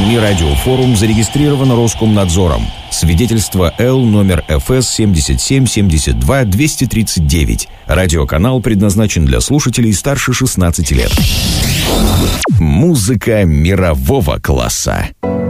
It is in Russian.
СМИ «Радиофорум» зарегистрирован Роскомнадзором. Свидетельство Л номер ФС 77-72-239. Радиоканал предназначен для слушателей старше 16 лет. Музыка мирового класса.